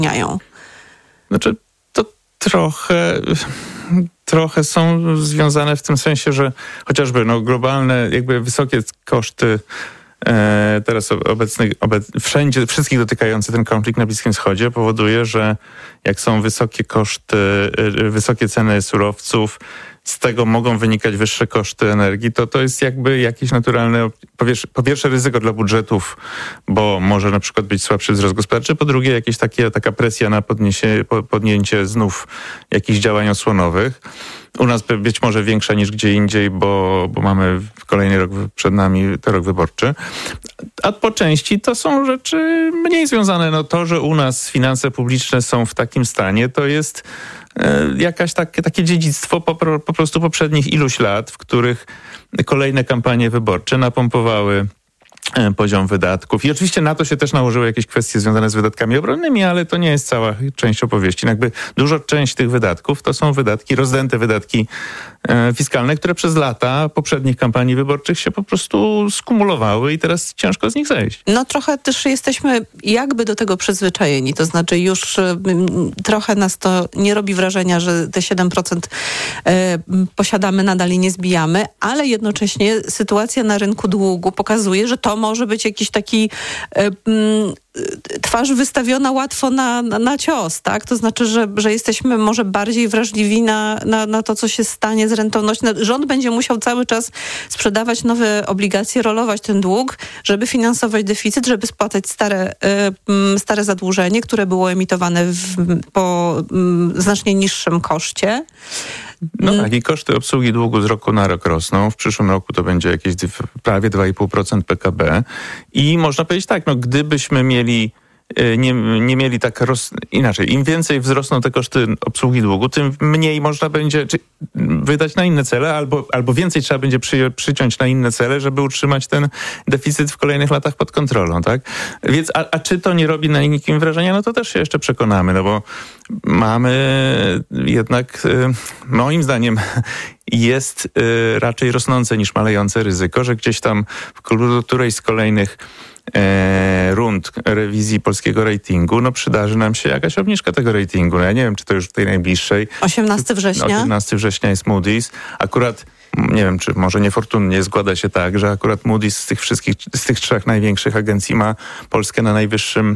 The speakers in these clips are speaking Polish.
zmieniają? Znaczy, to trochę są związane w tym sensie, że chociażby globalne, jakby wysokie koszty teraz wszędzie, wszystkich dotykający ten konflikt na Bliskim Wschodzie powoduje, że jak są wysokie koszty, wysokie ceny surowców, z tego mogą wynikać wyższe koszty energii, to jest jakby jakieś naturalne, po pierwsze ryzyko dla budżetów, bo może na przykład być słabszy wzrost gospodarczy, po drugie jakieś taka presja na podjęcie znów jakichś działań osłonowych. U nas być może większa niż gdzie indziej, bo mamy kolejny rok przed nami, to rok wyborczy. A po części to są rzeczy mniej związane. No to, że u nas finanse publiczne są w takim stanie, to jest jakaś takie dziedzictwo po prostu poprzednich iluś lat, w których kolejne kampanie wyborcze napompowały poziom wydatków. I oczywiście na to się też nałożyły jakieś kwestie związane z wydatkami obronnymi, ale to nie jest cała część opowieści. Jakby duża część tych wydatków to są rozdęte wydatki fiskalne, które przez lata poprzednich kampanii wyborczych się po prostu skumulowały i teraz ciężko z nich zejść. No trochę też jesteśmy jakby do tego przyzwyczajeni, to znaczy już trochę nas to nie robi wrażenia, że te 7% posiadamy nadal i nie zbijamy, ale jednocześnie sytuacja na rynku długu pokazuje, że to może być jakiś taki twarz wystawiona łatwo na cios, tak? To znaczy, że jesteśmy może bardziej wrażliwi na to, co się stanie z rentownością. Rząd będzie musiał cały czas sprzedawać nowe obligacje, rolować ten dług, żeby finansować deficyt, żeby spłacać stare zadłużenie, które było emitowane po znacznie niższym koszcie. No tak, i koszty obsługi długu z roku na rok rosną. W przyszłym roku to będzie jakieś prawie 2,5% PKB. I można powiedzieć tak, gdybyśmy mieli nie mieli tak inaczej. Im więcej wzrosną te koszty obsługi długu, tym mniej można będzie wydać na inne cele, albo więcej trzeba będzie przyciąć na inne cele, żeby utrzymać ten deficyt w kolejnych latach pod kontrolą, tak? Więc, a czy to nie robi na nikim wrażenia? No to też się jeszcze przekonamy, no bo mamy jednak, moim zdaniem, jest raczej rosnące niż malejące ryzyko, że gdzieś tam w którejś z kolejnych rund rewizji polskiego ratingu, no przydarzy nam się jakaś obniżka tego ratingu. No ja nie wiem, czy to już w tej najbliższej. 18 września? 18 września jest Moody's. Akurat, nie wiem, czy może niefortunnie składa się tak, że akurat Moody's z tych trzech największych agencji ma Polskę na najwyższym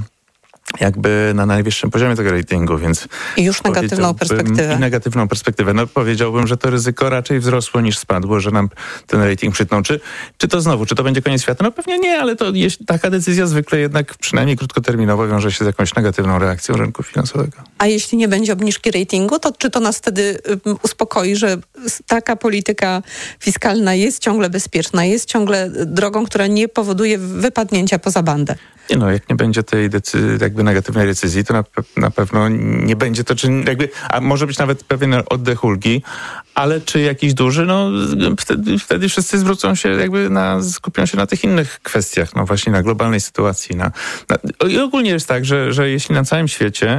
poziomie tego ratingu, więc... I już negatywną perspektywę. I negatywną perspektywę. No powiedziałbym, że to ryzyko raczej wzrosło niż spadło, że nam ten rating przytnął. Czy to będzie koniec świata? No pewnie nie, ale to taka decyzja zwykle jednak przynajmniej krótkoterminowo wiąże się z jakąś negatywną reakcją rynku finansowego. A jeśli nie będzie obniżki ratingu, to czy to nas wtedy uspokoi, że taka polityka fiskalna jest ciągle bezpieczna, jest ciągle drogą, która nie powoduje wypadnięcia poza bandę? Nie no, jak nie będzie tej negatywnej decyzji, to na pewno nie będzie to, a może być nawet pewien oddech ulgi, ale czy jakiś duży, no wtedy wszyscy zwrócą się skupią się na tych innych kwestiach, no właśnie na globalnej sytuacji. I ogólnie jest tak, że jeśli na całym świecie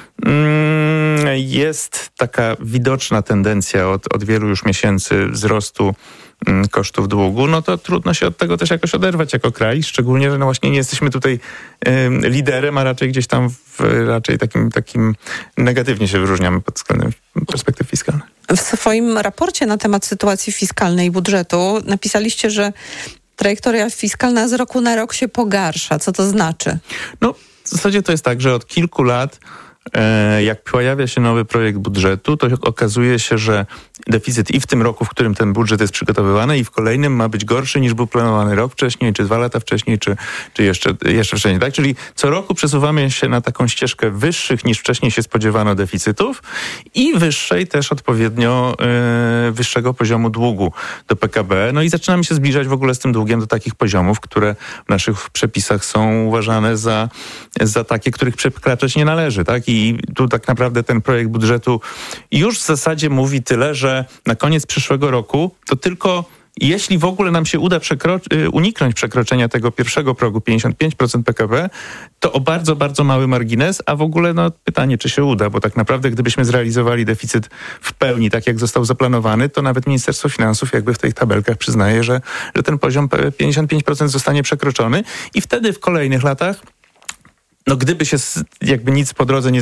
jest taka widoczna tendencja od wielu już miesięcy wzrostu kosztów długu, no to trudno się od tego też jakoś oderwać jako kraj, szczególnie, że no właśnie nie jesteśmy tutaj liderem, a raczej gdzieś tam raczej takim negatywnie się wyróżniamy pod względem perspektyw fiskalnych. W swoim raporcie na temat sytuacji fiskalnej i budżetu napisaliście, że trajektoria fiskalna z roku na rok się pogarsza. Co to znaczy? No w zasadzie to jest tak, że od kilku lat jak pojawia się nowy projekt budżetu, to okazuje się, że deficyt i w tym roku, w którym ten budżet jest przygotowywany, i w kolejnym ma być gorszy niż był planowany rok wcześniej, czy 2 lata wcześniej, czy jeszcze wcześniej. Tak? Czyli co roku przesuwamy się na taką ścieżkę wyższych niż wcześniej się spodziewano deficytów i wyższej też odpowiednio wyższego poziomu długu do PKB. No i zaczynamy się zbliżać w ogóle z tym długiem do takich poziomów, które w naszych przepisach są uważane za takie, których przekraczać nie należy. Tak? I tu tak naprawdę ten projekt budżetu już w zasadzie mówi tyle, że na koniec przyszłego roku to tylko jeśli w ogóle nam się uda uniknąć przekroczenia tego pierwszego progu 55% PKB, to o bardzo, bardzo mały margines, a w ogóle pytanie, czy się uda, bo tak naprawdę gdybyśmy zrealizowali deficyt w pełni, tak jak został zaplanowany, to nawet Ministerstwo Finansów jakby w tych tabelkach przyznaje, że ten poziom 55% zostanie przekroczony i wtedy w kolejnych latach no gdyby się jakby nic po drodze nie